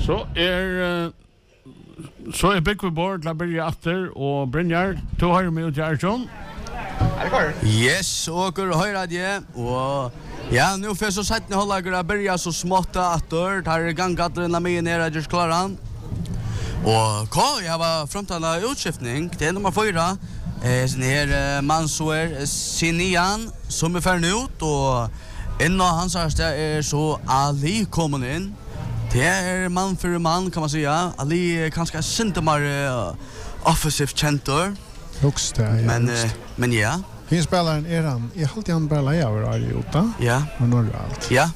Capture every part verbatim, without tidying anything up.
Så er så er Big Board til å begynne etter, og Brynjar, du har jo med ut i Arsson. Yes, og høyre det, og ja, nu får så sett ni hålla gra börja så smått attor, tar i gang att den med nere just klaran. Och ko jag var framtala utskiftning, det är nummer fyra. Eh sen här Mansour Sinian som är färdig ut och en av hans är er så Ali kommer in. Det är man för man kan man säga. Ali är kanske synte mer uh, offensive center. Högst det. Men uh, men ja. Hur spelaren är han? Jag håller han bara över Ariota. Ja. Men nu allt. Ja.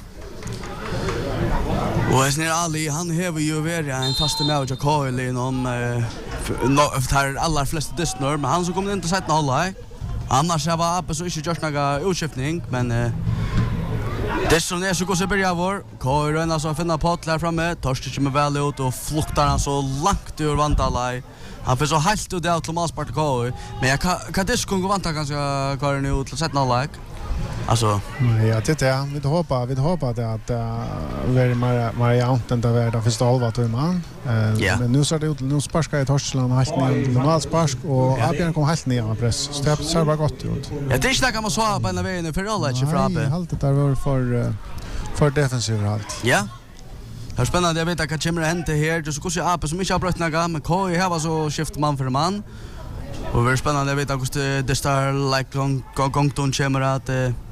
Och sen Ali han har ju varit en fast med och Kyle inom eh för alla flesta distnor, men han som kommer inte sätta hålla. Annars jag var uppe så inte just några utskiftning, men eh det som är så går så börjar vår Kyle och så finna potlar framme, torskar med väl ut och fluktar han så långt ur vantalai. Han får så helt ut det till Malspart Kyle, men jag kan kan det skulle gå vanta kanske Kyle nu ut till sätta hålla. Alltså ja, det är vi hoppas vi hoppas det att vara mer mer jämnt än det var det första halva timmen. Eh men nu så det ut nu sparskar i Torsland helt ner till Malspark och Abjörn kom helt ner press. Så det ser bara gott ut. Ja, det är inte kan man så på en väg för alla inte frappe. Nej, allt det där var för för defensiv allt. Ja. Det är spännande, jag vet att det kommer att hända här. Det ska se Ape som inte har brött några, men K I här var så skift man för man. Och det är spännande, jag vet att det står like gång gång ton kommer att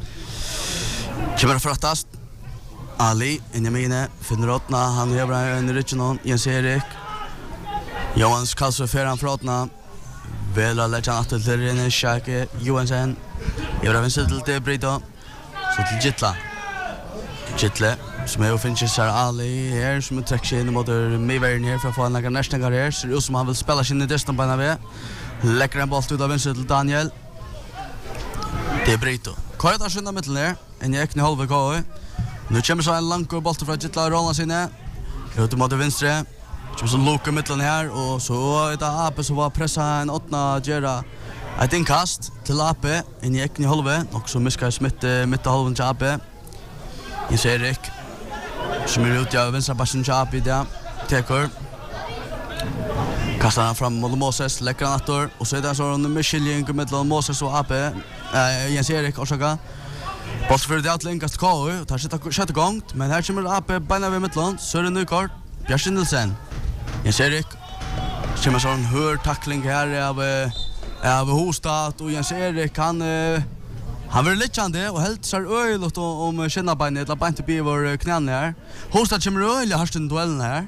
kommer att fraktast. Ali, in i mine, finner åtna, han gör en rytchen Jens Erik. Johans Karlsson för han fraktna. Väl att lägga att det är en Shake Johansson. Jag vill vänta till det Brito. Så till Gitla. Gitla som är finns här Ali här som träcker in mot Mayvern här för att få en lägga nästa karriär. Så det som han vill spela sin i distan på en av. Läcker en boll ut av vänster till Daniel. Det är Brito. Kvar att skynda mitten där. En jäkne halva K I. Nu kommer så en lång boll från Gitla rollen sinne. Ut mot vänster. Kommer så Luka mitten här och så är det Ape som var pressa en åttna Gera. Jag think kast till Ape en jäkne halva och så miskar Smith mitt halvan till Ape. Jens Erik som är ute av vänstra backen till Ape där. Tekur. Kastar han fram mot Moses, läcker han attor och så är det så en Michelin mellan Moses och Ape. Eh Jens Erik och så Boss för det utlänkast K I och tar sig sätta igång, men här kommer Ape bana vid mittland, så är det nu kort. Björn Nilsen. Jens Erik. Kommer så en hör tackling här av av Hostad och Jens Erik han han vill lättande och helt så öjligt om känna beinet eller bant på vår knän här. Hostad kommer öjligt har den duellen här.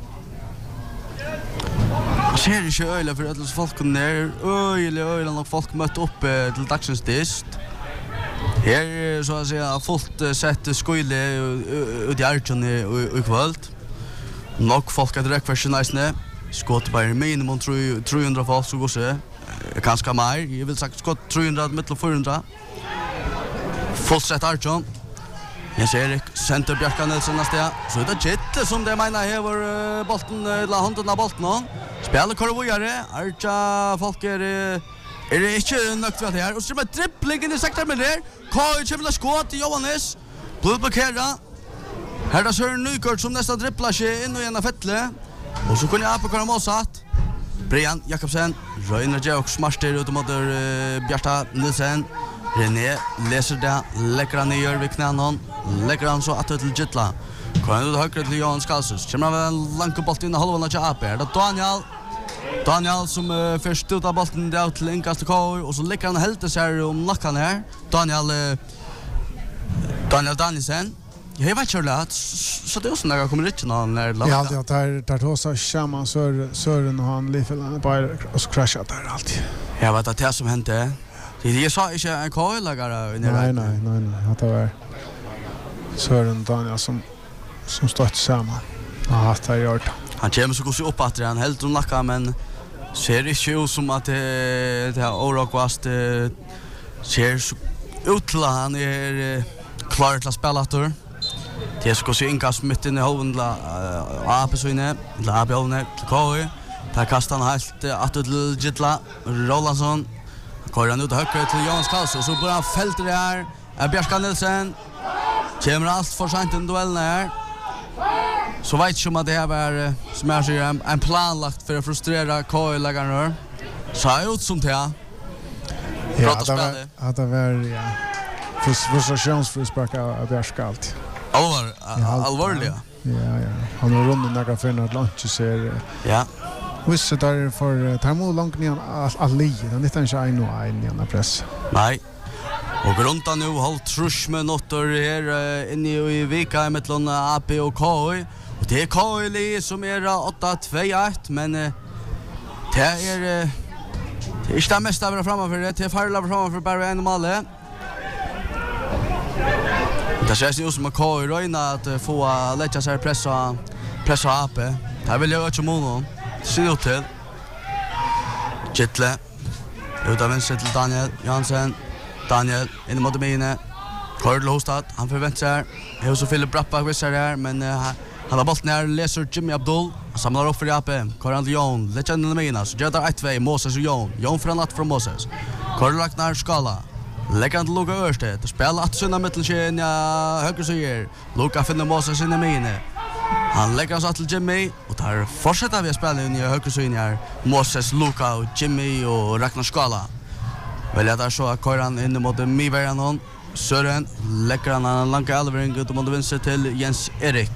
Ser inte öjligt för att folk ner öjligt öjligt och folk mött upp till dagsens dist. Her så att säga fullt sett skulle ut i Arjun i kväll. Nog folk att räcka för nice skott på minimum tre hundra folk så går så. Kanske mer. Jag vill sagt skott tre hundra mittel fyra hundra. Fullt sett Arjun. Jens Erik center Bjarka Nilsson nästa. Så det Gittle som det menar här var bollen la handen av bollen. Spelar korvojare. Arja folk är Er det ikke nøkt ved det her? Og så er det dribbling inn i sektor med der. Kai kommer til skått til Johannes. Blod på Kera. Her er Søren Nykort som nesten dribbler seg inn og igjen av Fettle. Og så kunne jeg på Karam Åsatt. Brian Jakobsen. Røyner Georg Smarster ut mot uh, Bjarta Nilsen. René leser det. Lekker han i gjør ved knænen. Lekker han så at til Gitla. Kan du høyre til Johan Skalsus. Kommer han med en lang bolt inn i halvånden til A P. Er det Daniel? Daniel som uh, först ut av bollen där till inkast K I och så lägger han helt så här om nacken här. Daniel uh, Daniel Danielsen. Jag vet inte lätt så det är så när jag kommer ut när när lag. Ja, det där där tosa samman så Sören och han Lifeland bara och så crashar där alltid. Jag vet att det som hände. Det jag sa inte en K I-lagare i Nej, nej, nej, nej. Det var Sören Daniel som som stod samman. Ja, det har gjort. Han kommer så går sig upp att han helt om nacka men ser inte ut som att det det har orokvast ser ut till han är klar till att spela åter. Det ska se inkast mitt in i halvla Ape så inne, la Ape hållen till K I. Där kastar han helt att till Gitla Rolandsson. Kör han ut höger till Jans Karlsson så börjar han fälta det här. Är Björka Nilsen. Kommer allt för sent i duellen här. så vet jag om att det här var som jag säger en, en planlagt för att frustrera K I-lägaren. Så har jag ut som det här. Ja, det var, att det var ja, frustrationsfrispark av Bjärskalt. Allvar, allvarliga. Ja, ja. Han har runt några för att lunch ser. Ja. Visst där för tar mot långt ner all li. Den är inte en och en igen press. Nej. Och grunta nu håll trusch med notter här inne i vecka mellan A P och K I. Och det är K I som är åtta två ett men det är det är inte mest av framför det. Det är farla framför bara en mål. Det känns ju som att K I röjna att få lägga sig pressa pressa A P. Det vill jag också måna. Ser ut till. Kittle. Utav vänster till Daniel Jansen. Daniel in mot Mine. Karl Hostad, han förväntar sig. Det är så Philip Brappa visar där men uh, han har bollen ner läser Jimmy Abdul. Samlar upp för A P. Karl Leon, legenden Mine. Så gör det ett två Moses och Jon. Jon från natt från Moses. Karl Ragnar Skala. Lägger han Luka Örsted. Det spelar att synna mittelkön ja höger så ger. Luka finner Moses in i Mine. Han lägger han så till Jimmy och tar fortsätter vi att spela in i höger så in här. Moses, Luka och Jimmy och Ragnar Skala. Väl jag där så att Koran in mot Mivernon. Sören lägger han en lång allvering ut mot vänster till Jens Erik.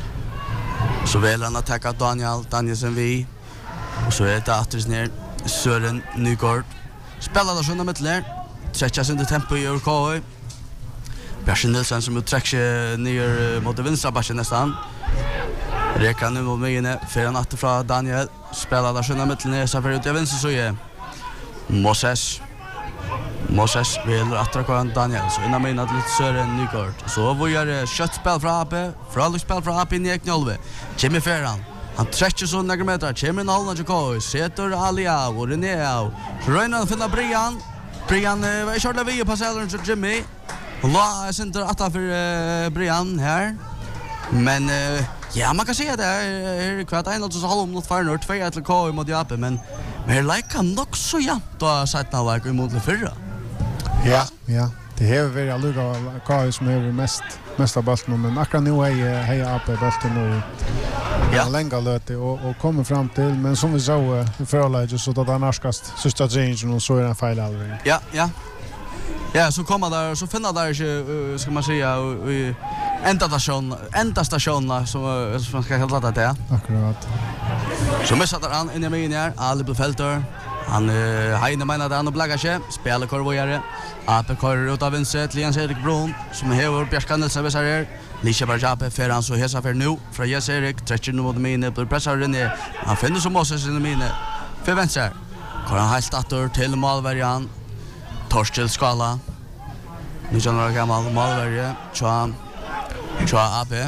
Så väl han attacka Daniel, Danielsen vi. Och så är det åter ner Sören Nygård. Spelar där sjunde mittler. Tretja sin tempo i K I. Björn Nilsson som utträcker ner mot vänstra backen nästan. Reka nu mot mig inne. Fyra natter från Daniel. Spelar där sjunde mittler ner så för ut i vänster så är Moses. Moses vill attracera Daniel så innan mig att lite Sören Nygård. Så vad gör det? Köttspel från A P. Fralukspel från A P in i Eknolve. Jimmy Ferran. Han tretcher så några meter. Kommer in hållen till K I. Sätter Alia och René av. Röjnar finna Brian. Brian var körde vi på passagen till Jimmy. La center atta för uh, Brian här. Men uh, ja, man kan säga det är kvart en och så halv mot Farnor två ett till K I mot A P men men lika nog så ja då sätta lag emot förra. Ja, ja. Det har varit alluga K I som är mest mest av bollen men akkurat nu är hej A P bollen och ja länge löte och och kommer fram till men som vi så i förläge så att han narskast sista change och så är en fel aldrig. Ja, ja. Ja, så kommer där så finna där inte ska man säga i enda station enda stationen som som man ska kalla det där. Akkurat. Så missar han in i mig här Ali Blufälter. Han heine menar att han och blaggar sig spelar korvojare. A P kör ut av vänster till Jens Erik Brun som hever Bjärskandelse visar här. Lisha Barjape för han så hesa för nu från Jens Erik tretton mot Mine på pressar in. Han finner som Moses in i Mine. För vänster. Kör han helt åter till målvärjan. Torsten Skala. Nu känner jag gammal målvärje. Tja. Tja A P.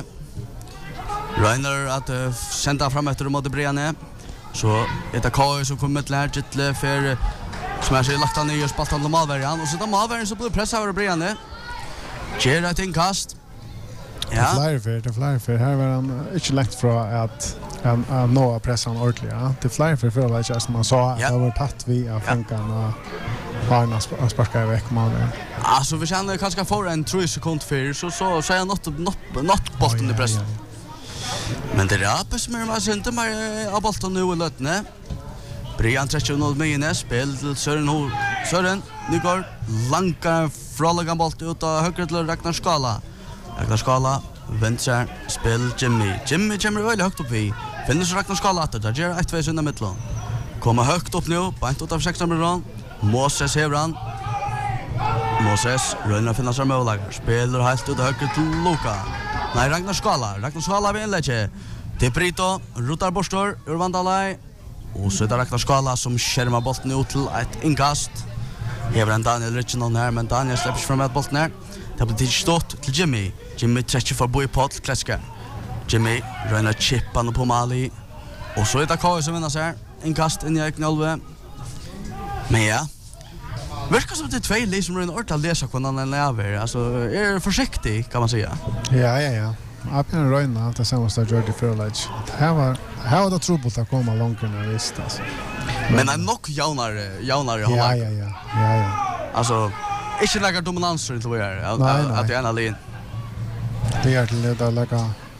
Reiner att uh, sända fram efter mot Brianne. Så ett K I som kommer till här till för som jag säger lagt han i och spalt han målvärjan och så där målvärjan så blir pressa över Brianne. Ger ett inkast. Ja. Det flyr det flyr för här var han inte långt från att han uh, nå pressan ordentligt. Ja. Det flyr för för att just man sa att det var tatt vi av funkan och Barna sparkar iväg målen. Alltså vi känner kanske får en tre sekund för så så så är något något något bollen i press. Men det är Apes som är inte mer av bollen nu i lötne. Brian tretton mot Mine spel till Sören Sören Nygård lankar från boll ut av höger till Ragnar Skala. Ragnar Skala vänster spel Jimmy. Jimmy kommer väl högt upp vi. Finns Ragnar Skala att det gör ett två i mitten. Kommer högt upp nu på ett av sexton meter. Moses Hebran. Moses rönnar finna sig mållägger. Spelar helt ut höger till Luka. Nej, Ragnar Skala. Ragnar Skala vid inlägget. Till Brito. Rutar borstor ur Vandalaj. Och så är det Ragnar Skala som skärmar bollen ut till ett inkast. Hebran Daniel Richardson här, men Daniel släpper fram ett bollen här. Det blir stått till Jimmy. Jimmy träcker för Boy Pot Kleska. Jimmy rönnar chippan på Mali. Och så är det K I som vinner sig här. Inkast in i Eknolve. Men ja. Verkar som det är två lig som är en orta läsa på någon lever. Alltså är försiktig kan man säga. Ja ja ja. Appen röna att det senaste Jordi Frolage. Det var här var det trubbel att komma långt ner visst alltså. Men han nog jaunare jaunare har. Ja ja ja. Ja ja. Alltså inte lägga dominans till vad är att det är en alien. Det är till det lägga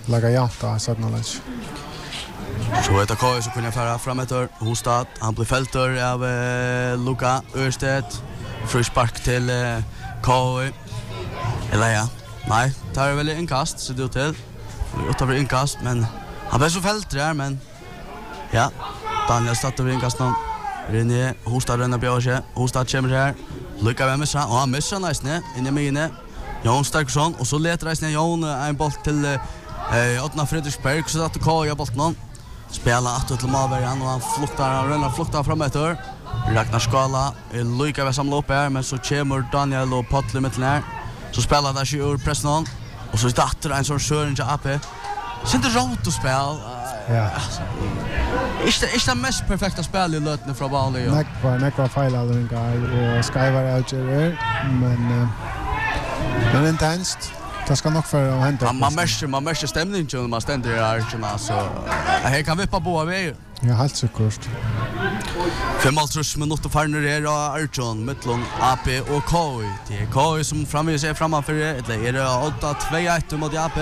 lägga jämnt då så att något. Så heter K så kunde jag fara framåt Hostad. Han blev fältor av eh, Luka Örstedt. Frispark till eh, K. Eller ja. Nej, tar väl inkast så det till. Vi tar väl inkast men han blev så fältor där men ja. Daniel startar inkast nu. Rinne Hostad renner Bjørge. Hostad kommer här. Luka med missa och han missar nästan in i mine. Jon Starksson och så letar nästan Jon en boll till eh Otna Fredriksberg så att K i bollen. Spelar att till Malberg och han fluktar han renner fluktar framåt. Ragnar Skala Luka vill samla upp här men så kommer Daniel och Pottle mitten här. Så spelar där sig ur pressen och så startar en sån Sören till A P. Sitter rot och spel. Ja. Ist ist det mest perfekta spel i lötene från Bali. Nej, var nej var fel alltså en gång och Skyvar out där men men intensivt. Det ska nog för att hämta. Man märker man märker stämningen när man ständer i arena så här kan vi på båda vägar. Ja, helt säkert. femtiotre minuter farner är Arjon Mittlon A P och K. Det är K som framvis är framför det. Det är åtta två ett mot A P.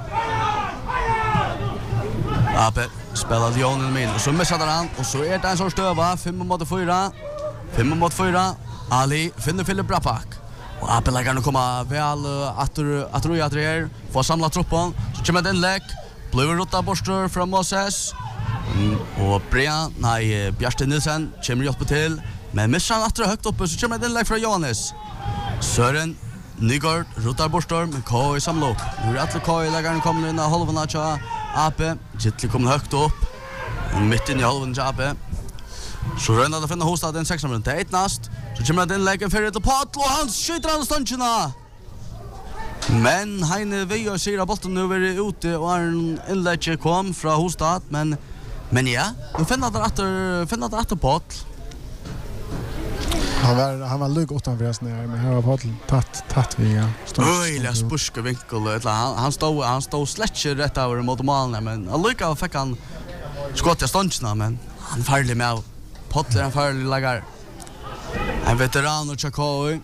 A P spelar Jon min och så missar han och så är det en sån stöva fem mot fyra. fem mot fyra. Ali finner Philip Brapak. Och A P lägger nu komma väl att att roja tre får samla truppen. Så kommer den läck. Blir rotta borstar från Moses. Och Brian, nej, Bjarste Nilsen kommer hjälpa till. Men missar han att högt uppe så kommer den läck från Johannes. Sören Nygård rotar borstar med K i samlopp. Nu är alla K i lägger nu kommer in i halvan av A P. Gittli kommer högt upp. Mitt in i halvan av A P. Så rönnar det finna Hostad den sexton minuter. Ett nast. Så kommer den läggen för ett Pottle och han skjuter han ståncherna. Men Heine Vejo säger att bollen nu är ute och en inlägg kom från Hostad men men ja, nu finner det att finner det att Pottle. Han var han var lugg utan för oss när men här var Pottle tatt tatt vi ja. Oj, la spuska vinkel. Han han stod han stod släcker rätt över mot målen men Luka fick han skott i ståncherna men han farlig med Pottle han farlig lagar. En veteran och Chakoi.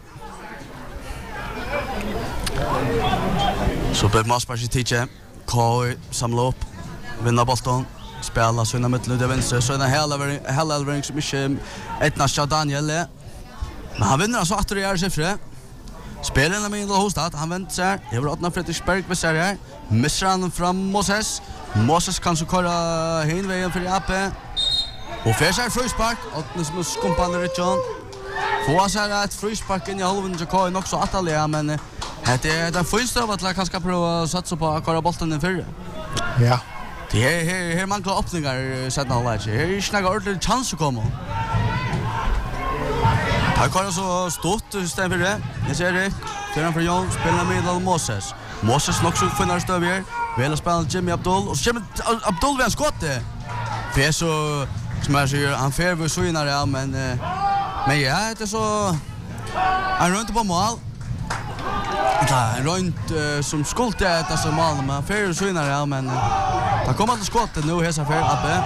Så på Masparch i tidsje. Koi samla upp. Vinna bollen. Spela så innan mittlen till vänster. Så innan hela elvering som inte etnast av Daniel. Men han vinner alltså att det är siffror. Spelarna med in i Hostad. Han vänder sig. Det var Otna Fredriksberg med sig här. Missar han fram Moses. Moses kan så köra hinvägen för A P. Och Färsar frispark. Otna som skumpande Richard. Få så här ett frispark in i halvan så kan också Atalia men det är det första av att kanske prova att satsa på att köra bollen den förr. Ja. Det är här här man kan öppningar sätta hålla sig. Här är snäga ordentligt chans att komma. Här kan så stort istället för det. Jag ser det. Sedan för Jon spelar med Moses. Moses också finner stöv här. Väl spelar Jimmy Abdul och så kommer Abdul med skott. Det är så som jag säger han fer vi så innan det men men ja, det är så han runt på mål. Ja, runt uh, som skuld det är så mål men fer så innan det men det kommer att skottet nu här så fer uppe.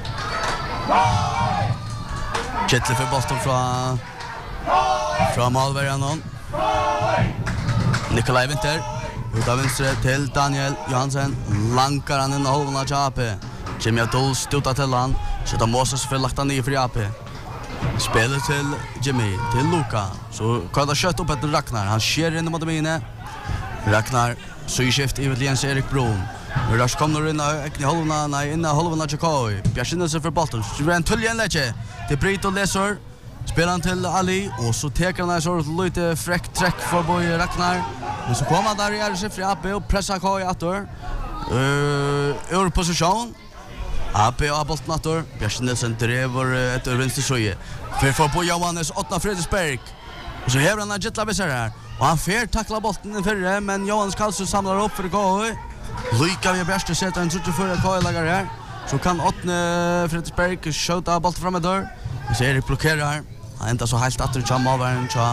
Jetle för bollen från från målvärden. Nikolaj Winter. Ut av vänster till Daniel Johansen. Lankar han in i halvan av A P. Jimmy Abdul stöter till han. Så då Moses för lagt han i för A P. Spelar till Jimmy, till Luka. Så kan det skjuta upp ett Ragnar. Han sker in mot mine. Ragnar så i skift i Jens Erik Brun. Rush kommer in i halvan, nej, in i halvan av Chakoi. Bjärsinne sig för bollen. Så blir en tulljen läge. Det Brito Lesor. Spelar han till Ali och så tar han så lite fräck träck för boy Ragnar. Men så kommer där i sig för A P och pressar K i åter. Eh, ur position. A P och bollen åter. Björn Nilsson driver ett vänster sjöje. För får på Johannes Otna Fredriksberg. Och så häver han en jetla besär här. Och han fer tackla bollen i förra men Johannes Karlsson samlar upp för K. Lycka vi bäst sätta en tjugo för K lagar här. Så kan Otna Fredriksberg skjuta bollen fram med dörr. Så Erik blockerar. Han ända så helt att det kommer över en K.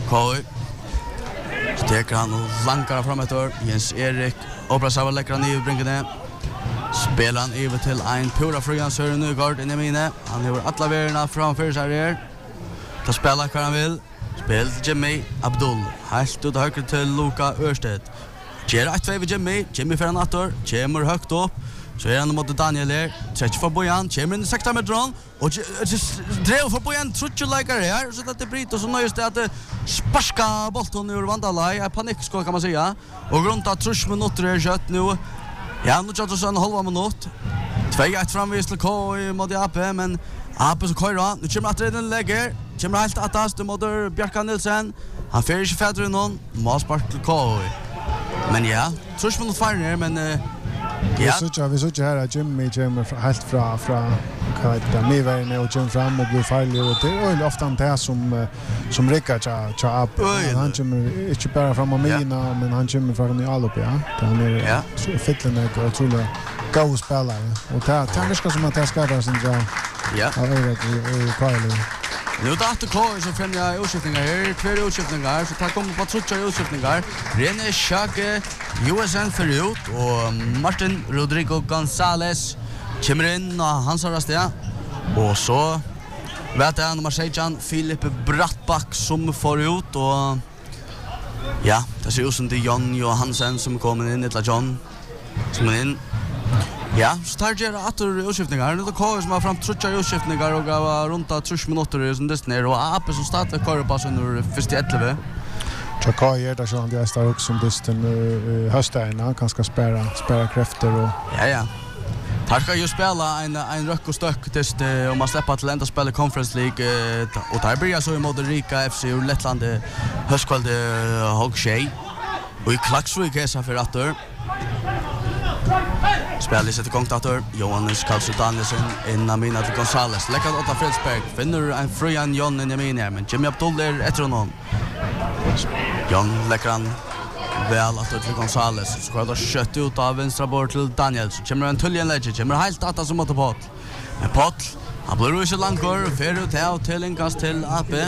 Så tar han och lankar fram med dörr. Jens Erik Obrasava lägger ner bringar ner. Spelar han över till en pura frian Sören Nygård in i mine. Han har alla vägarna framför sig här. Ta spela vad han vill. Spel Jimmy Abdul. Helt ut höger till Luka Örstedt. Ger ett två vid Jimmy, Jimmy för en attor, kommer högt upp. Så är han mot Daniel där. Tretch för Bojan, kommer in i sexton metron och drev för Bojan trutcher likar här så att det bryter så nöjst det att sparska bollen ur Vandalaj. Är panikskott kan man säga. Och runt att trus minuter är kött nu. Ja, nu chatta så en halv minut. två ett framvis till K i mot A P men A P så kör nu kommer att den lägger. Kommer helt attast mot Bjarka Nilsen. Han fer inte fäder någon. Målspark till K. Men ja, trus minuter färre men uh, Vi såg vi såg här att Jimmy kommer helt fra fra vad heter det Miverne och Jim fram och blir farlig och det är ofta det som som räcker cha cha upp. Han kommer inte bara fram och mina men han kommer från i allop ja. Han är fitlen och otroligt god spelare och det det ska som att det ska vara sin ja. Ja. Ja, det är Carly. Nu då att K så fem jag utskiftningar här, två utskiftningar så tar kommer på trutcha utskiftningar. René Schake U S N för ut och Martin Rodrigo González kommer in och han sa rast ja. Och så vet jag nummer sexton Filip Brattback som får ut och ja, det ser ut som det är John Johansen som kommer in till John som är in. Ja, så tar jag att utskiftningar. Nu då K som har fram trutcha utskiftningar och gav runt trettio minuter som det ner och A P som startar korrepassen ur första elva. Jag kan göra det så att jag står också som dysten höstdagen kan ska spara spara krafter och ja ja. Tar ska ju spela en en röck och stöck test om man släpper till ända spela Conference League och där börjar så i mot Rika F C ur Lettland höstkvälde Hogshay och i Klaxvik är så för att Spelar sätter igång dator. Johannes Karlsson Danielsson in Amina till González. Läcker åtta Fredsberg. Finner en Fröjan John in Amina men Jimmy Abdul är efter honom. John läcker han väl att till González. Så går det kött ut av vänstra bort till Daniel. Så kommer en tullien lägger. Kommer helt att som mot pot. Men pot han blir ju så långkör för ut här till en kast till A P.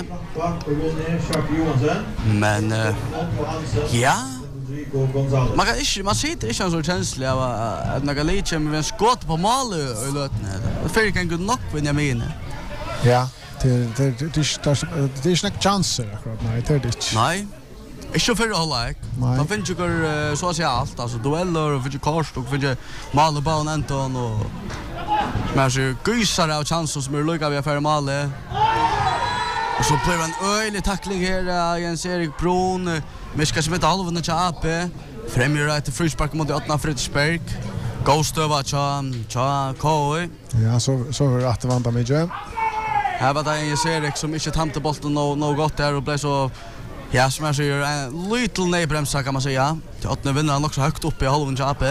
Men uh, ja man kan inte, man sitter inte så känslig av att några lite med en skott på mål i lötene. Det får inte en nog för Jamin. Ja, det det det det är inte chanser akkurat nej, det är det inte. Nej. Inte för alla. Man finns ju så att säga allt, alltså dueller och för kast och för mål och boll Anton och men så gysar av chanser som är lika vi för mål. Och så blir en öjlig tackling här Jens Erik Bron. Miska som heter halvan till A P. Fremgör ett frispark mot åtta Fredsberg. Gåstöva tja tja K. Ja, så så var det att vänta mycket. Här var det Jens Erik som inte tamte bollen något no gott där och blev så ja, som jag säger en little nejbremsa kan man säga. Till åtta vinner han också högt upp i halvan till A P.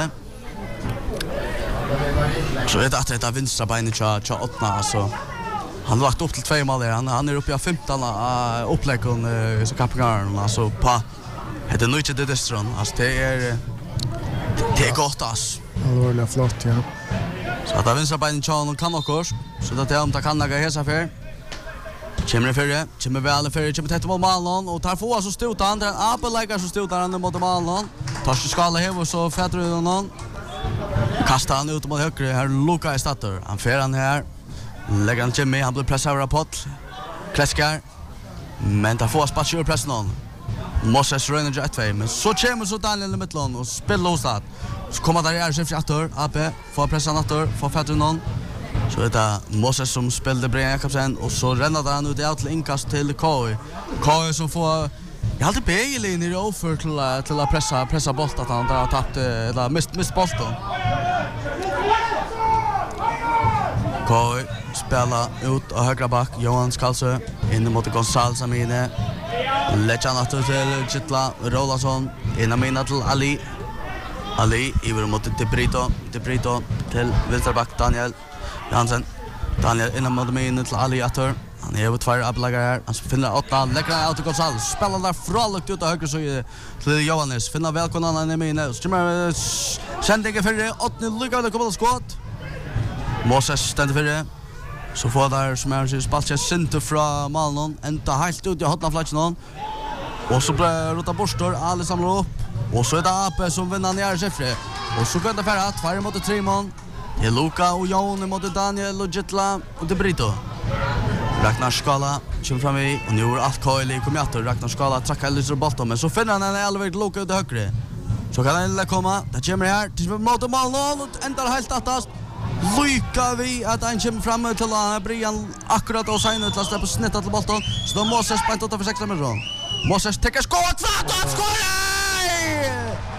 Så är det att det är vänstra benet tja tja åtta alltså. Han har lagt upp till två mål där. Han han är uppe i femton uh, uppläggen uh, så kapgarn alltså på det är nog inte det stron. Alltså det är det är gott ass. Allvarligt flott ja. Så att vänstra benet Chan och kan också så att det om ta kan lägga hesa för. Kommer för kommer väl för kommer tätt mot målen och tar få så stort andra Apple lägger så stort andra mot målen. Tar sig skala hem och så fäder någon. Kastar han ut mot höger här Luka i starter. Han fer han här. Lägger han Jimmy, han blir pressad av rapport. Kläskar. Men där får spatcher pressen någon. Moses Röner ett två men så kommer så Daniel i mitten och spelar låsat. Så kommer där är chef Jatter, A P, får pressa Natter, får fäder någon. Så är det Moses som spelade Brian Jakobsen och så ränner han ut i till inkast till K. K som får jag hade Bailey ner i offer till till att pressa pressa bollen att han har tappat eller mist mist bollen. K spela ut av högra back Johan Skalsö in mot González Amine. Lechan att till Chitla Rolasson in Amina till Ali. Ali över mot De Brito, De Brito till vänsterback Daniel Jansen. Daniel in mot Amine till Ali Atter. Han är över två ablagar här. Han finner åtta läckra ut González. Spelar där frallukt ut av höger så till Johannes. Finner välkomna in Amine. Stämmer sändningen för åtta lycka det kommer skott. Moses ständer för det. Så får där som är så spaltje center från Malmö ända helt ut i hotna flatchen. Och så blir rota borstor alla samlar upp. Och så är det A P som vinner ner Jeffrey. Och så kan det färra tvär mot tre man. Det är Luka och Jon mot Daniel och Jetla och De Brito. Ragnar Skala kommer fram i och nu är allt Kyle i kommer att Ragnar Skala trackar lite bollen men så finner han en elver Luka ut högre. Så kan han komma. Det kommer här till mot mål och ändrar helt attast. Lycka vi att han kommer fram till han Brian akkurat och sen ut att släppa snittat till bollen. Så då Moses på åtta för sex meter. Moses tar skott och skorar!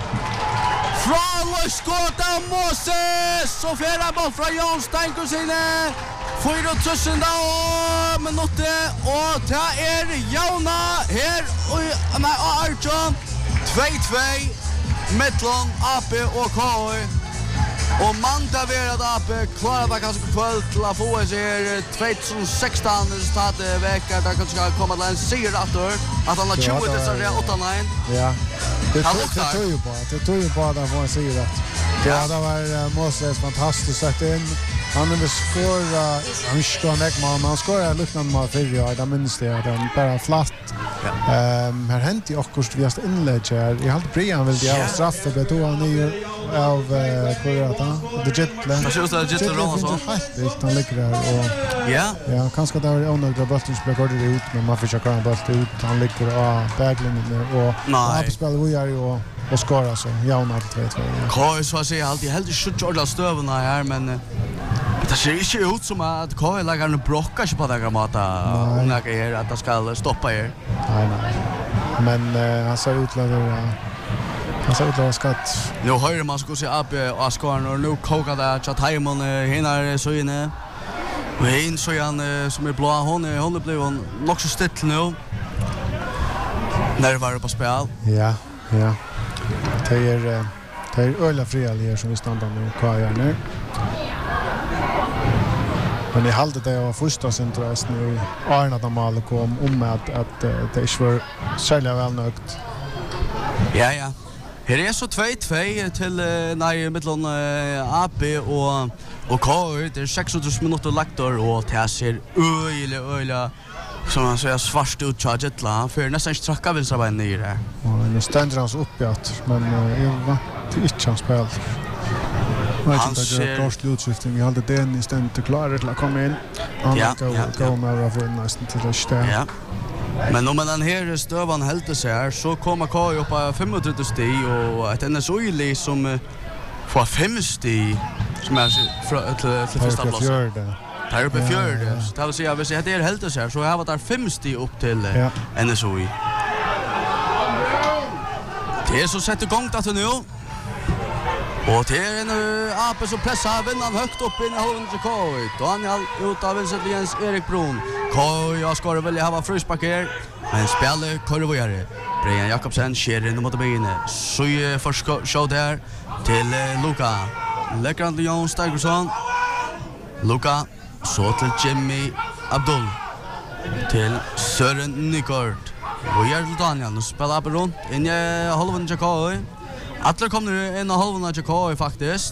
Från skott av Moses så fjärde boll från Jon Steinkusine. Fyra tusen och minuter och det är Jona här och nej Arjon två två Mettlon A P och K I. Och Manta Verad A P klarar det kanske kväll till att få sig tjugo sexton resultatet veckor där kanske komma till en seger åter att han har tjugo dessa åtta nio. Ja. Det tog ju på. Det tog ju på att han får en seger rätt. Ja, det var Moses fantastiskt sätt in. Han vill skora, han skor näck man, han skorar liknande mål för jag där minns det att han bara flatt. Ehm här hänt ju också vi har inlägg här. Jag hade Brian vill det ha straff för det tog han ju av Koreata. Det jettle. Jag ser så jettle roll så. Det han ligger där och ja. Ja, kanske där är under bollen spelar det ut men man försöker kan bollen ut. Han ligger och baglinjen och och spelar vi är ju och skorar så. Ja, när det två två. Koi så säger alltid helt skjuts ordla stövna här men det ser inte ut som att Koi lägger en brocka på det här mata om jag är att det ska stoppa er. Nej nej. Men uh, han ser ut att uh, han ser ut att skatt. Nu hör man ska se upp och Askar och nu kokar det chat Haimon hinner så inne. Och in så han som är blå hon hon blev hon nog så still nu. När var det på spel? Ja, ja. Det är det är ölla frial här som vi stannar nu kvar nu. Men I halde det var första centralist nu Arna Damal kom om att att det är var sälja väl nökt. Ja ja. Här är så två två till nej mellan A P och och K det är sextio minuter lagt och det ser öjle öjla som man säger svart ut charget la för nästan stracka vill så vara nere. Och nu ständer han så upp att men jag var till inte chans spel. Han ser först utskiftning. Vi hade den istället till klara till att komma in. Han går gå med att få nästan till det stä. Ja. Men om den här stövan helt sig här så kommer K upp på femtio steg och ett N S O-li som får femtio som är till till första plats. Här uppe fjärde. Så det vill säga hvis det är helt sig här så har vi där femtio upp till N S O. Det är så sätter igång att nu. Och det är en A P som pressar vinnaren högt upp in I halvan till K I. Daniel ut av vänster till Jens Erik Bron. K I jag ska väl ha frysback här. Men spelar Korvojare. Brian Jakobsen kör in mot benen. Så ju först show där till Luka. Läckrande Jon Steigersson. Luka så till Jimmy Abdul. Till Søren Nykort. Och gör till Daniel. Nu spelar på runt in I halvan till K I. Alla kommer in och halvan till K I faktiskt.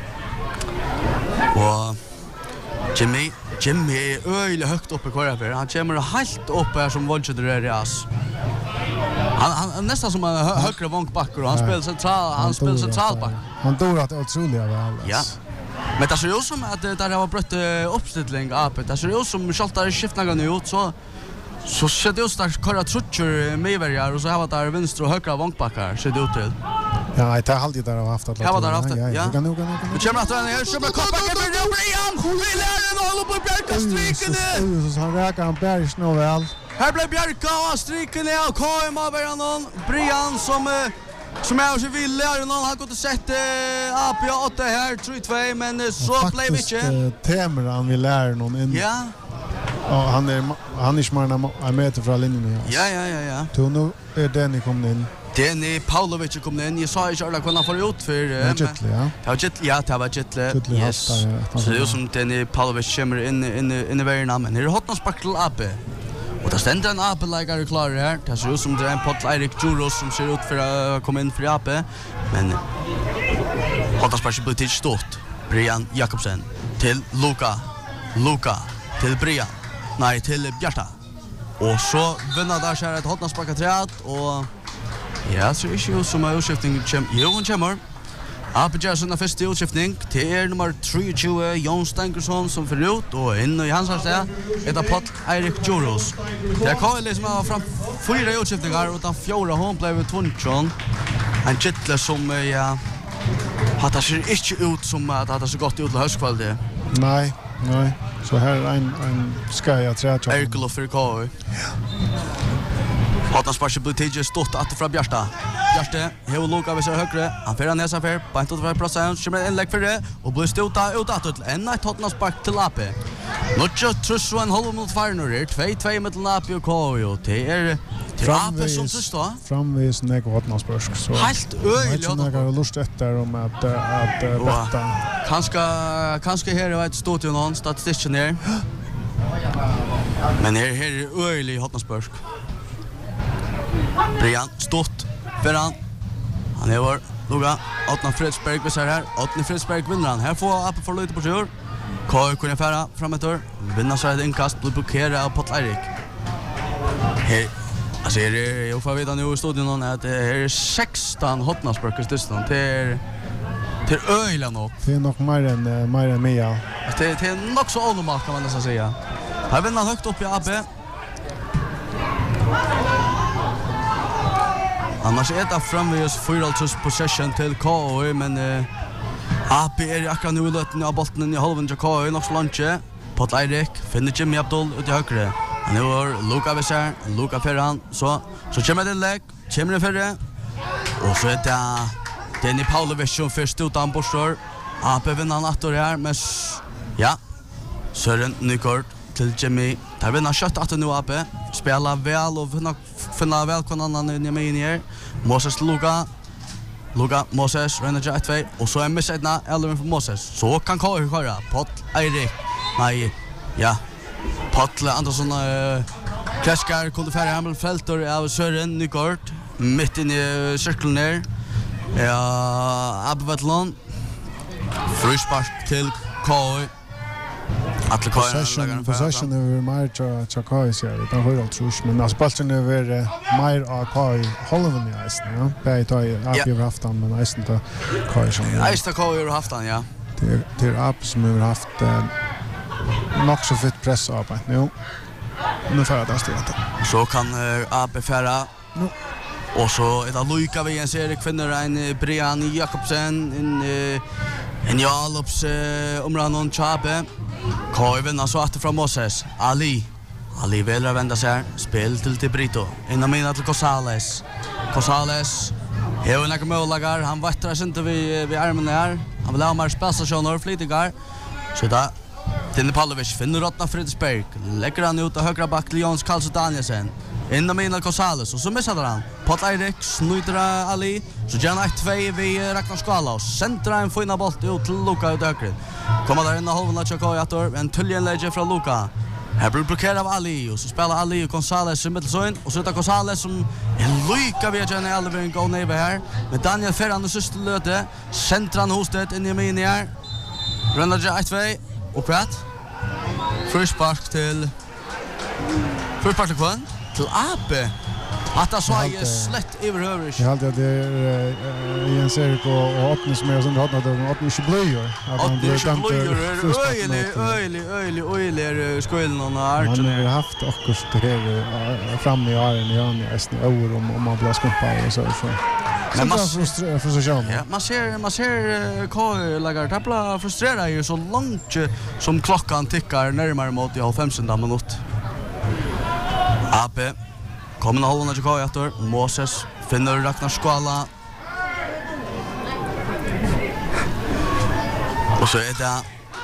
Och Jimmy, Jimmy är öjligt högt uppe kvar för. Han kommer helt uppe här som våldskjuter Reas. Han han nästan som en högre vankback och han spelar central, han spelar centralback. Han tror att det är otroligt väl. Ja. Men det ser ut som att det där har brött uppställning A P. Det ser ut som Schaltar skiftningar nu ut så så ser det ut starkt köra trutcher med varje och så har det där vänster och högra vankbackar ser det ut till. Ja, det har alltid där haft att. Har var där haft. Ja. Jag kan nog kan nog. Nu kommer att han är som en koppback med Brian. Vi lär den hålla på Bjärka striken. Så han räkar han Bergs nu väl. Här blev Bjärka och striken och K M av någon Brian som som är så vill lära någon har gått och sett A P åtta här tre två men så blev det inte. Temer han vill lära någon in. Ja. Och han är han är smarna en meter från linjen. Ja ja ja ja. Då nu är den kom in. Denny Paulovic kom in. Jag sa inte alla kunna få ut för Jettle, ja. Det var Jettle, ja, det var Jettle. Yes. Så det är som Denny Paulovic kommer in in in i världen men det är hotna sparkel A P. Och det ständer en A P-lägare klar här. Det ser ut som det är en pott Erik Juros som ser ut för att komma in för A P. Men hotna sparkel blir till stort. Brian Jakobsen till Luka. Luka till Brian. Nej, till Bjarta. Och så vinner där så här ett hotna sparkel träd och ja, så är det ju som en utskiftning kommer. Jo, hon kommer. A P J sånna första utskiftning till nummer tjugotre Jon Steigersson som för ut och in i hans sted ett apott Erik Juros. Det är Kyle som har fram fyra utskiftningar utan fjärde hon blev tvungen. en kittle som ja har det ser inte ut som att det ser gott ut till höstkvalitet. Nej, nej. Så här är en en skaja träd. Erkel för K. Ja. Hotna sparkar blir tidigt stort att från Bjärsta. Bjärste, hur Luka vill se högre. Han får näsa för på tjugotvå procent. Kommer en lägg för det och blir stota ut att till en ett Hotna spark till A P. Notcho trus och en halv mot Farner. två två mellan A P och K. Och det är Framvis som sista. Framvis när Hotna spark så. Helt öjligt. Jag har lust efter om att att betta. Kanske kanske här är ett stort någon statistiken här. Men här här är öjligt Hotna spark. Brian stort för han. Han är vår Luga Otna Fredsberg vi ser här. Otna Fredsberg vinner han. Här får Appe för lite på tur. Kör kunna färra framåt då. Vinner så ett inkast blir blockerad av Potlarik. Här alltså är det jag får veta nu i studion att det är sexton Hotnasburgers distan till till öjla nog. Det är nog mer än mer än Mia. Det det är nog så onormalt kan man nästan säga. Här vinner han högt upp i Appe. Annars är det framvis fyraltus possession till K O men uh, A P är akkurat nu löten av bollen i halven till K O nog så långt. Potlarik finner Jimmy Abdul ut i högre. Han är Luka Besser, Luka Ferran så så kommer det lägg, kommer det förre. Och så är det Denny Paulovic som först ut han borstar. A P vinner han åter här men ja. Sören Nykort till Jimmy. Där vinner skott att nu A P spelar väl och finna finna väl kon annan i med här. Moses Luka Luka Moses Renaja två och så är missedna Elvin för Moses. Så kan K U köra. Pot Erik. Nej. Ja. Patle Andersson uh, Kreskar kunde färra Hamel Felter av Sören Nykort mitt in i cirkeln där. Ja, Abbevatlon. Frispark till K U. Atle K U possession över Marcha Chakai så det har ju trus men alltså bollen över Mar A K U Holland i isen ja. På tar ju A P över haftan men isen då K U som. Isen K U över haftan ja. Det det är A P som över haft nog så fett press upp nu. Nu får jag det stödet. Så kan uh, A P färra. Nu. Och så är det Luka vi en serie kvinnor en Brian Jakobsen en uh, en Jalops uh, omranon Chape. K U vinner så att från Moses. Ali. Ali vill vända sig. Spel till Tibrito. Innan mina till Cosales. Cosales. Hevur nakar möguleikar. Han vattrar inte vi vi armen här. Han vill ha mer spelstationer flytigar. Så där Denny Paulovic finner Otna Fredsberg. Lägger han ut av högra back till Jons Karlsson Danielsen. Innan mina Cosales och så missar han. Potlarik snuter Ali. Så gärna ett två vi Ragnar Skala och centrar en fina boll ut till Luka ut höger. Kommer där in i halvan av Chakoyator. En tulljen lägger från Luka. Här blir blockerad av Ali och så spelar Ali och Gonzales i mittelsön och så är det Gonzales som en lycka vid Jenny Alvin gå ner här. Men Daniel Ferran och sista löte. Centran hos det in i min här. Rönner ett två och kvart. Frispark till Frispark till Kvann. Till A P. Att det så är slätt överhövrig. Jag hade det i en serie och Otni som är som hade det Otni inte blöjor. Otni inte blöjor. Öjlig, öjlig, öjlig, öjlig skölden och Arjen. Han har haft också det här framme i Arjen i Arjen i år om man blir skumpad och så. Men man frustration. Ja, man ser man ser K lagar tappla frustrera ju så långt som klockan tickar närmare mot i halvfemtonde minut. A P kommer att hålla till K U Moses finner Ragnar Skala. Och så är det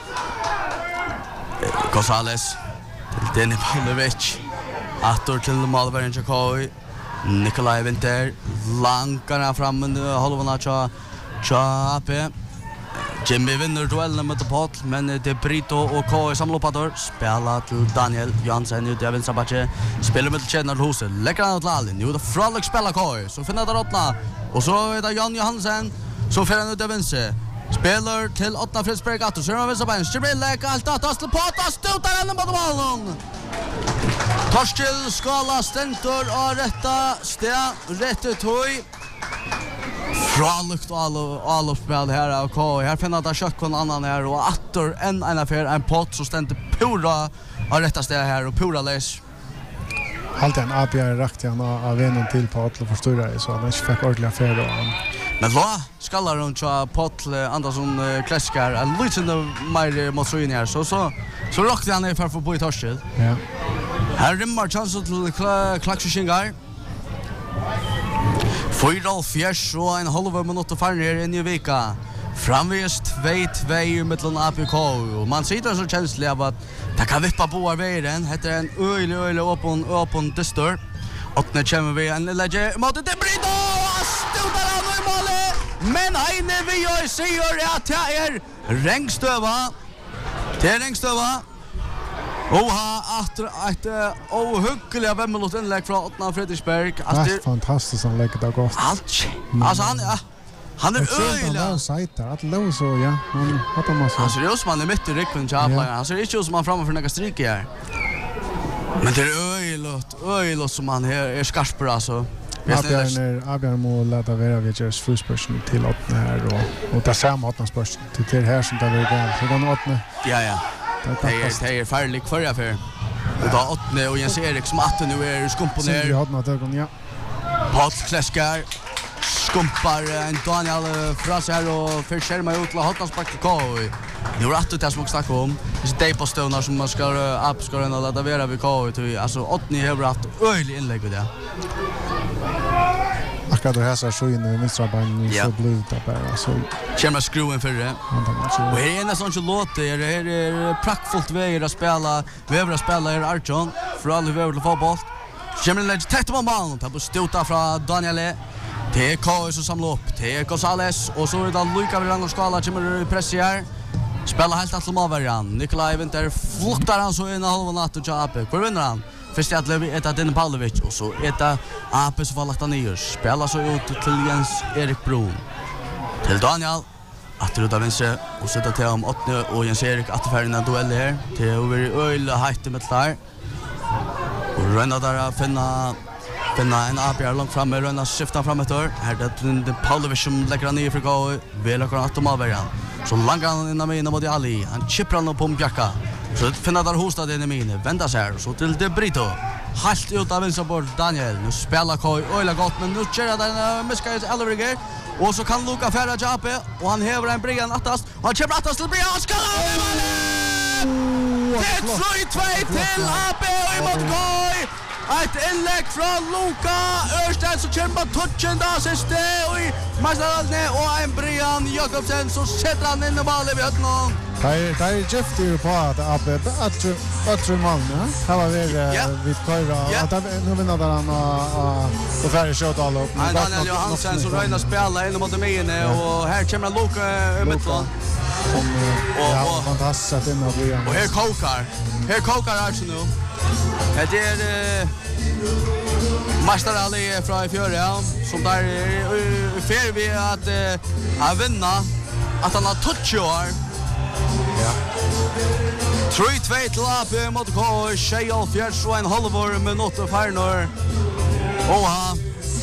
Gonzales till Denny Paulovic. Attor till Malvern till K U. Nikolaj Winter lankarna fram under halvan av A P. Jimmy vinner duellen mot Pot, men det Brito och K samlar upp där. Spelar till Daniel Jansen ut i vänstra backe. Spelar med Kenneth Hose. Lägger han åt Lalin. Nu det Fralek spelar K. Så finner där Otna. Och så är det Jan Johansen som får han ut i vänster. Spelar till Otna Fredsberg att så är vänstra ben. Stibril lägger allt att Asle Pot och stöter den mot bollen. Torskill Skala stentor och rätta stä rätt toy. Fralukt och all spel här av K. Här finner det kött kon annan här och åter en en affär en pott så ständer pura av rätta stä här och pura läs. Alltid en A B R rakt han av vännen till på att förstöra det så han inte fick ordentligt affär då. Men då skallar hon tja Paul Andersson Kläskar en liten mer mot så in här så så så rockade han för för på i torsdag. Ja. Här rimmar chansen till Klaxskingar. Fyra fjärs och en halv minut för ner in i vecka. Framvist två två i mitten av A P K och man sitter så känslig av att det kan vippa på vägen. Heter en öjlig öjlig öppen öppen distor. Och när kommer vi en lägge mot det Brito stöter han i målet. Men Heine vi gör ser att det är Rengstöva. Det är Rengstöva. Oha, efter ett ohyggligt femminut inlägg från Ottna Fredriksberg. Det är fantastiskt han lägger det gott. Allt. Alltså han ja. Han är öjlig. Han är sajtar. Att låg så, ja. Han har massa. Han ser ut som han är mitt i ryggen till Apla. Han ser inte ut som han framme för några stryker här. Men det är öjligt. Öjligt som han är, är skarp på alltså. Abjörn Abjörn må låta vara vid Jers frusperson till Ottna här. Och, och det samma Ottna spörsen. Till det här som det är igång. Så kan Ottna. Ja, ja. Det är, det är färdig för jag för. Och då Ottne och Jens Erik som att nu är skumpen ner. Silvia Ottna tögon, ja. Paul Kläskar skumpar en Daniel fra sig här och för skärma ut till Hotlandspark till K. Nu är det det som jag snackar om. Det är på stönar som man ska uppskåra och ladda vera vid K. Alltså Ottne har haft öjlig inlägg vid det. Akkurat det här så så in i vänstra beinen så blir det bara så. Kommer skruven för det. Och här är nästan inte låt det är är praktfullt väg att spela. Vi över att spela är Archon för all vi över till fotboll. Kommer lägga tätt på bollen. Tar på stota från Daniel. Det är K som samlar upp. Det är Gonzales och så är det Luca Villan och Skala kommer pressa här. Spelar helt att Lomaverjan. Nikolaj Winter fluktar han så in i halva natt och Jape. Hur vinner han? Först att Levi ett Dennis Pavlovic och så ett A P som får lagt ner. Spelar så ut till Jens Erik Bron. Till Daniel. Att ruta vänster och sätta till om Ottne och Jens Erik att färna duell här. Till över öl height med där. Och rönna där att finna finna en A P R långt framme rönna skifta fram ett år. Här det Pavlovic som lägger ner för gå väl och att Lomaverjan. Så långt han innan med mot Ali. Han chippar nog på Bjacka. Så finna där hostad in i mine. Vända sig här. Så till De Brito. Halt ut av vänsterbord Daniel. Nu spelar Koi öjla gott. Men nu kör den Miskais Elveriger. Och så kan Luka färra Jape. Och han häver en Brian attast. Och han kämpar attast till Brian. Han ska av i målet! Det är tre två till A P och emot Koi. Ett inlägg från Luka Örstedt som kämpar touchen där siste och i Masteralne och en Brian Jakobsen så sätter han in i bollen vid öppnån. Det är Jeff du på att Abbe att att man ja. Har vi vid Köra att nu vinner han och färre skott alla upp. Nej, Daniel Johansen som röjnar spela in mot Mine och här kommer Luka i mitten. Och fantastiskt att in och Brian. Och här kokar. Här kokar alltså nu. Det är Masterali från i fjör ja, som där är fair vi att att vinna att han har touch år. Ja. tre två till A P mot K. Shea Fjärs och en halvår minut och färnor. Oha.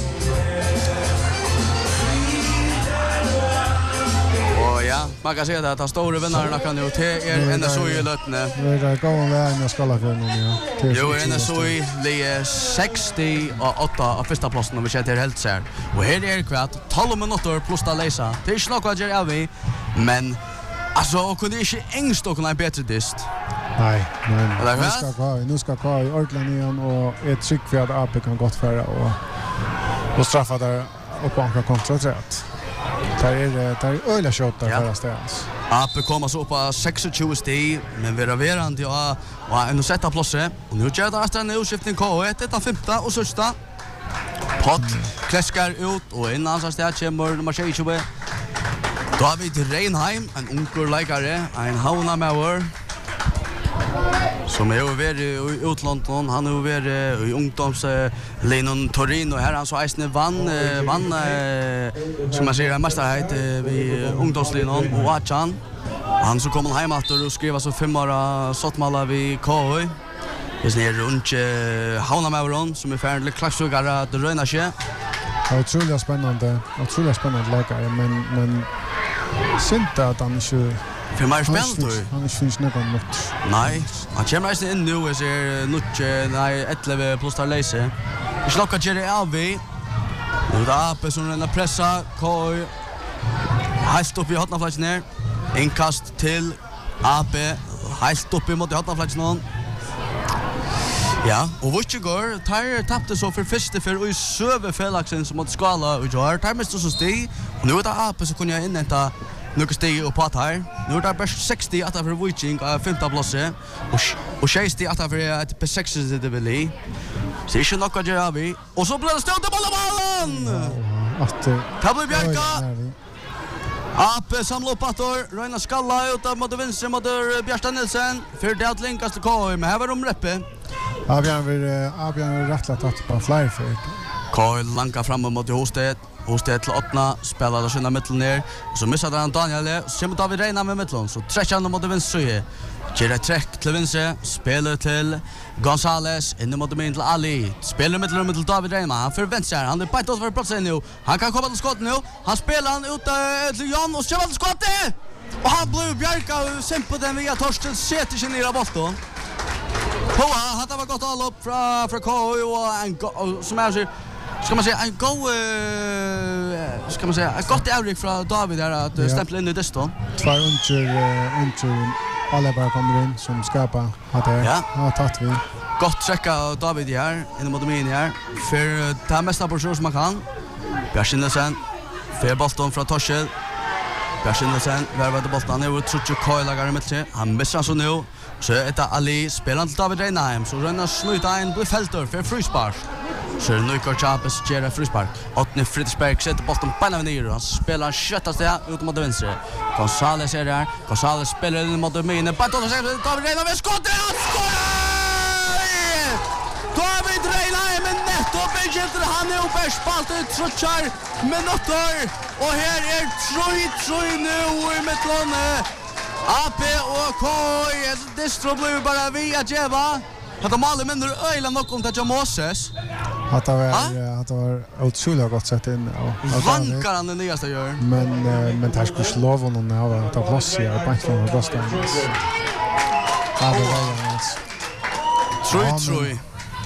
Och ja, man kan säga att han stora vinnaren kan ju till är en så i lötne. Det är gången vägen jag ska la för nu ja. Jo, en så i det sextio och åtta av första platsen om vi ser helt så här. Och här är kvart tolv minuter plus att läsa. Det är snart vad jag vi, men alltså kunde inte ängst och kunna bättre dist. Nej, men nu ska gå, nu ska gå i Orkland igen och ett tryck för att A P kan gott föra och och straffa där och banka kontraträtt. Det är det är öliga skott där förra ställs. A P kommer så på tjugosju steg men vi raverande ja och en sätta platser och nu gör det efter en utskiftning K ett ett femton och sista. Pott Kläskar ut och innan så stad kommer nummer tjugo. David Reinheim, en ungur leikare, en Havnamauer, som er over i utlandet, han er over i ungdomslinjen Torino, her han så eisne vann, vann, som man sier, mesterheit i ungdomslinjen, og Achan. Han så kommer hem efter och skriver så fem år sottmala vid K H. Det är runt Havnamauren som är färdig klassugare att röna sig. Det är otroligt spännande, otroligt spännande läkare, men men synd att han inte För mer spel Han är finns något något. Nej, han kommer inte in nu och ser nuche nej elva plus där läser. Vi slokar Jerry Alvi. Nu där uppe som den pressa Koi. Helt upp i hotnaflatsen ner. Inkast till A P. Helt upp i mot hotnaflatsen någon. Ja, och vad går? Tar tappade så för första för i söver Felixen som mot skala och gör. Tar mest så steg. Och nu är det A P så kunde jag inhämta några steg upp att här. Nu är det bäst sextio att för Witching av femte platsen och och sextio att för ett P sex det vill i. Så är ju något att göra vi. Och så blir det stått på bollen. Att Tabbe Bjarka. A P samlar upp attor, Röna skalla ut av mot vänster mot Bjärsta Nilsen. För det att länkas till K I, men här var de reppe. Abjörn vill Abjörn rättlat att på fly för. K I lankar fram mot Hosted. Hosted till åttna, spelar där sina mitten ner. Så missar han Daniel, så kommer David Reina med mitten. Så träcker han mot vänster. Ger ett träck till vänster, spelar till Gonzales, in mot min till Ali. Spelar mittelrummet till David Reina. Han förväntar han är på ett över platsen nu. Han kan komma till skott nu. Han spelar han ut till Jan och kör till skottet. Och han blir Bjarka och sen på den via Torsten sätter sig ner i bollen. Hoa hade var gott all upp från från K I och en som är så ska man säga en go uh, ska man säga ett gott Erik från David där att ja. Stämpla in i deston. Två under under alla bara kommer in som skapar att det ja. Har tagit vi. Gott checka David här in mot min här för ta mesta på som man kan. Bjärsinesen för bollen från Torshäll. Bjärsinesen värvar det bollen över Trutcho Koilagar med sig. Han missar så nu. Så är det Ali spelar till David Reinheim. Så Rönna slutar in på fältet för frispark. Så nu går Chapes ger frispark. Åtne Fridsberg sätter bollen på den ner. Han spelar sköttaste ut mot vänster. Gonzales är där. Gonzales spelar in mot minen. Patton säger David Reinheim med skottet. Han skorar! David Reinheim med nettopp Benjamin han är uppe spalt ut Trutchar minuter. Och här är Troy Troy nu i mitten. A P och K I distro blir bara via Jeva. Att de alla människor öjla nog om till Moses. Att det var att det var otroligt gott sätt in och vankar han den nyaste gör. Men men det skulle slå honom när han tar plats i bänken och bröstet. Ja, det var det. Tror tror.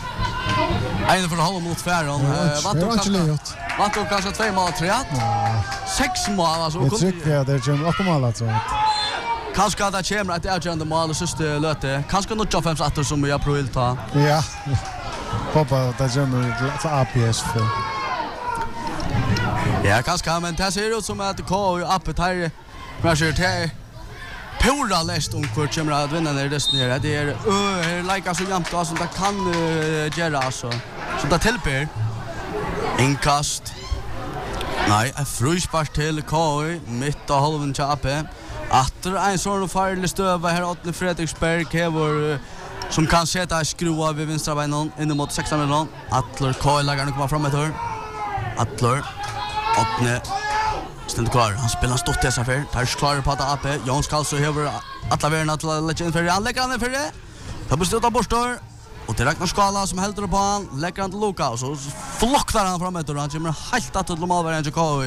En för halv mot Färron. Vad tog kanske? Vad tog kanske två mål tre? Sex mål alltså. Jag tycker det är ju också mål tror jag. Kanske att det kommer att avgörande mål och sista löte. Kanske något av fem åtta som jag provar ta. Ja. Hoppa det kommer till A P S för. Ja, kanske men det ser ut som att K I uppe här. Men så det pura läst om hur kommer att vinna när det ner. Det är ö lika så jämnt som det kan göra så. Så det hjälper. Inkast. Nej, en frispark till K I mitt av halven till A P. Atter en sån farlig stöva här åt Fredriksberg hävor som kan sätta skruva vid vänstra benen in mot sexton metern. Attler Koilagarna kommer fram med hör. Attler åtne ständ klar. Han spelar stort dessa för. Tar klar på att A P. Jons Karlsson hävor alla värna till legend för han lägger han för det. Ta beslut av borstor och till Ragnar Skala som håller på han lägger han till Luka och så flockar han fram med hör. Han kommer helt att till målvärden till K I.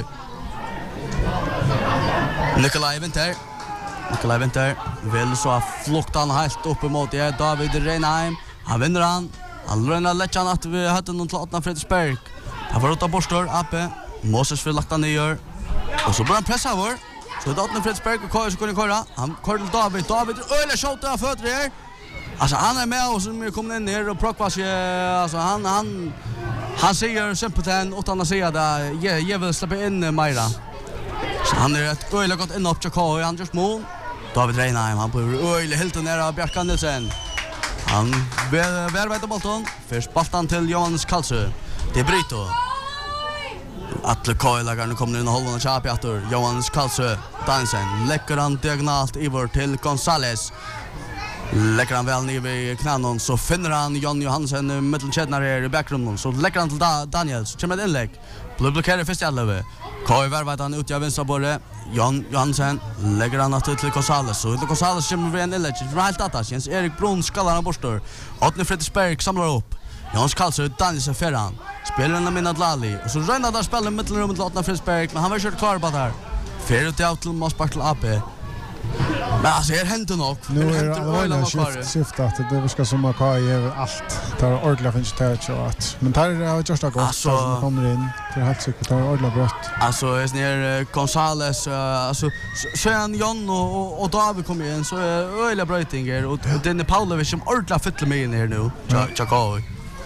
Nikolaj Winter Nikolaj Winter vill så flukta han helt upp emot det David Reinheim. Han vinner han. Han rönnar lättjan att vi hade någon till åttna Fredriksberg. Han får åtta borstor, A P. Moses vill lagt han ner. Och så börjar han pressa över. Så det är åttna Fredriksberg och K I som kunde köra. Han kör till David. David öjlar skjuter av fötter här. Alltså han är med och som är kommit in här och Prokvas. Alltså han, han, han säger sympatin utan att säga det. Jag, jag vill släppa in Majra. Så han är ett öjligt gott in upp till K I. Han görs mål. David Reinheim, han blir öjligt helt nära Bjarka Nilsen. Han värvar till bollen. Först bollen till Johannes Karlsson. Det är Brito. Atle Koilagarna kommer in och håller och köper efter. Johannes Karlsson. Dansen. Läcker han diagonalt över till Gonzales. Läcker han väl ner vid knänen så finner han Jan Johansen mittelkedjare i bakgrunden. Så läcker han till da- Daniel. Så kommer ett inlägg. Blir blockerad först i alla. K I värvar han ut i vänstra borre. Jan Johansen lägger han att till Gonzales. Så det Gonzales kommer vid en inlägg. Det är helt att Jens Erik Brun skallar han borstor. Åtne Fredriksberg samlar upp. Jans Karlsson Daniel Ferran. Spelar den med Lali. Och så rönnar där spelar mittelrummet till Åtne Fredriksberg. Men han var kört klar på där. Fer ut i av till Mosbach till A P. Men alltså det händer nog. Nu är det öliga skift, skift att det ska som att Kai är allt. Det är ordentligt finns det och att. Men tar det har just det gott som kommer in. Det är helt säkert det är ordentligt brött. Alltså är när Gonzales alltså sen Jon och och David kommer in så är öliga brötingar och den är Paulovic som ordentligt fyller med in här nu. Chakao.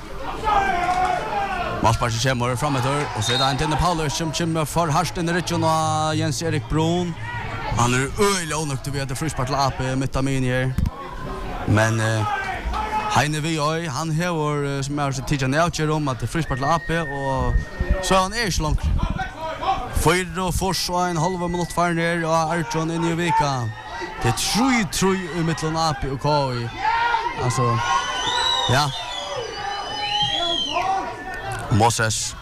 Malspark kommer framåt och så är det Anton Paulovic som kommer för Harsten Richon och Jens Erik Brun. Han är öliga onökt att vi hade frispart lappe mitt av min här. Men eh, Heine vi oj, han har som jag så tidigare näutjer om att det frispart lappe och så han är så långt. Fyra och fors och en halv minut kvar ner och Archon in i veckan. Det är tre tre i mitten lappe och Kai. Alltså ja. Moses